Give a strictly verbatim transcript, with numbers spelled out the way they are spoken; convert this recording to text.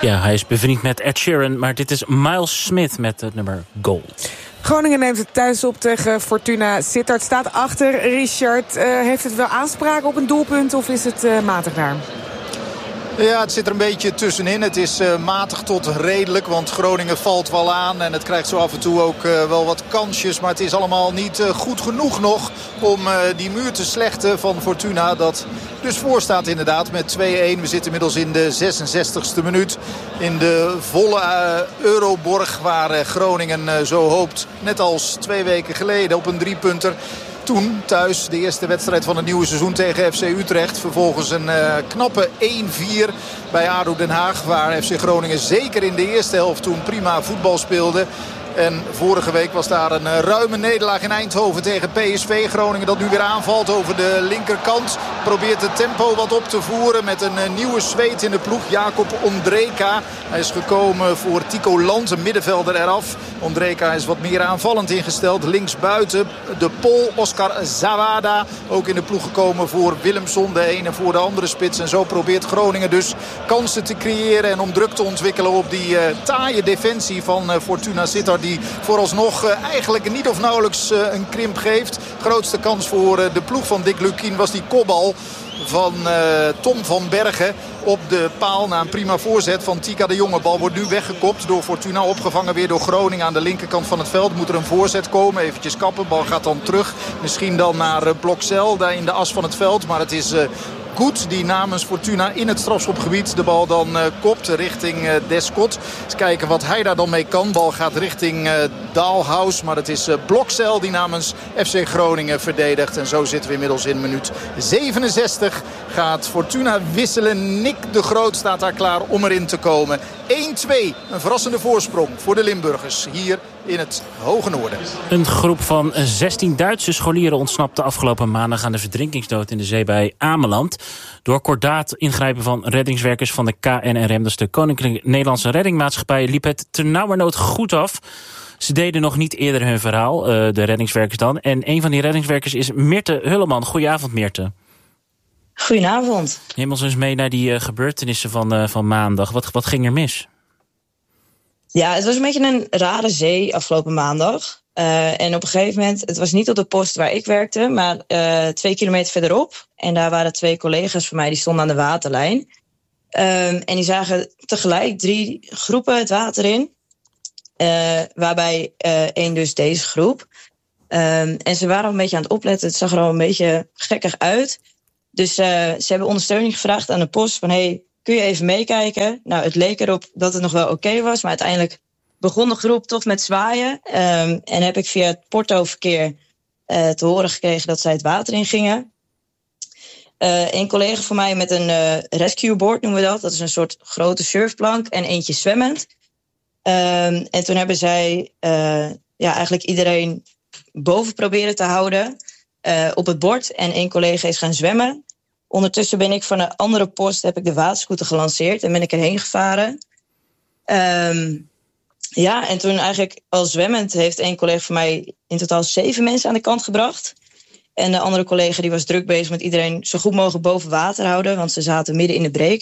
Ja, hij is bevriend met Ed Sheeran, maar dit is Miles Smith met het nummer Goal. Groningen neemt het thuis op tegen Fortuna Sittard. Staat achter. Richard, uh, heeft het wel aanspraak op een doelpunt of is het uh, matig daar? Ja, het zit er een beetje tussenin. Het is uh, matig tot redelijk, want Groningen valt wel aan. En het krijgt zo af en toe ook uh, wel wat kansjes. Maar het is allemaal niet uh, goed genoeg nog om uh, die muur te slechten van Fortuna. Dat dus voor staat inderdaad met twee-een. We zitten inmiddels in de zesenzestigste minuut. In de volle uh, Euroborg waar uh, Groningen uh, zo hoopt. Net als twee weken geleden op een driepunter. Toen thuis de eerste wedstrijd van het nieuwe seizoen tegen F C Utrecht. Vervolgens een uh, knappe één vier bij A D O Den Haag. Waar F C Groningen zeker in de eerste helft toen prima voetbal speelde. En vorige week was daar een ruime nederlaag in Eindhoven tegen P S V. Groningen dat nu weer aanvalt over de linkerkant. Probeert het tempo wat op te voeren met een nieuwe Zweed in de ploeg. Jakob Ondrejka. Hij is gekomen voor Tico Land, een middenvelder eraf. Ondrejka is wat meer aanvallend ingesteld. Linksbuiten de Pool Oscar Zawada. Ook in de ploeg gekomen voor Willemson. De ene voor de andere spits. En zo probeert Groningen dus kansen te creëren en om druk te ontwikkelen op die uh, taaie defensie van uh, Fortuna Sittard. Die vooralsnog uh, eigenlijk niet of nauwelijks uh, een krimp geeft. Grootste kans voor uh, de ploeg van Dick Lukien was die kopbal van uh, Tom van Bergen op de paal na een prima voorzet van Tika de Jonge. Bal wordt nu weggekopt door Fortuna, opgevangen weer door Groningen aan de linkerkant van het veld. Moet er een voorzet komen, eventjes kappen. Bal gaat dan terug, misschien dan naar uh, Blokcel, daar in de as van het veld. Maar het is... Uh, Goed, die namens Fortuna in het strafschopgebied de bal dan uh, kopt richting uh, Descott. Eens kijken wat hij daar dan mee kan. Bal gaat richting uh, Dalhaus, maar het is uh, Blokcel die namens F C Groningen verdedigt. En zo zitten we inmiddels in minuut zevenenzestig. Gaat Fortuna wisselen. Nick de Groot staat daar klaar om erin te komen. één twee, een verrassende voorsprong voor de Limburgers hier in het hoge noorden. Een groep van zestien Duitse scholieren ontsnapte afgelopen maandag aan de verdrinkingsdood in de zee bij Ameland. Door kordaat ingrijpen van reddingswerkers van de K N R M, dat is de Koninklijke Nederlandse Reddingmaatschappij, liep het ternauwernood goed af. Ze deden nog niet eerder hun verhaal, de reddingswerkers dan. En een van die reddingswerkers is Mirte Hulleman. Goedenavond, Mirte. Goedenavond. Neem ons eens mee naar die uh, gebeurtenissen van, uh, van maandag. Wat, wat ging er mis? Ja, het was een beetje een rare zee afgelopen maandag. Uh, en op een gegeven moment, het was niet op de post waar ik werkte, maar uh, twee kilometer verderop. En daar waren twee collega's van mij, die stonden aan de waterlijn. Um, en die zagen tegelijk drie groepen het water in. Uh, waarbij uh, één dus deze groep. Um, en ze waren al een beetje aan het opletten. Het zag er al een beetje gekkig uit. Dus uh, ze hebben ondersteuning gevraagd aan de post van hey, kun je even meekijken? Nou, het leek erop dat het nog wel oké okay was, maar uiteindelijk begon de groep toch met zwaaien. Um, en heb ik via het Porto-verkeer uh, te horen gekregen dat zij het water in gingen. Uh, een collega van mij met een uh, rescue board noemen we dat. Dat is een soort grote surfplank en eentje zwemmend. Um, en toen hebben zij uh, ja, eigenlijk iedereen boven proberen te houden uh, op het bord. En één collega is gaan zwemmen. Ondertussen ben ik van een andere post, heb ik de waterscooter gelanceerd en ben ik erheen gevaren. Um, ja, en toen eigenlijk al zwemmend heeft één collega van mij in totaal zeven mensen aan de kant gebracht. En de andere collega die was druk bezig met iedereen zo goed mogelijk boven water houden, want ze zaten midden in de break.